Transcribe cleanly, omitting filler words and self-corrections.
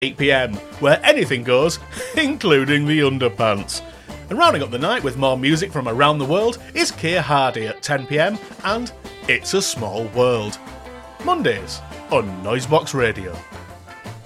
8 p.m, where anything goes, including the underpants. And rounding up the night with more music from around the world is Keir Hardy at 10 p.m, and It's a Small World. Mondays on Noisebox Radio.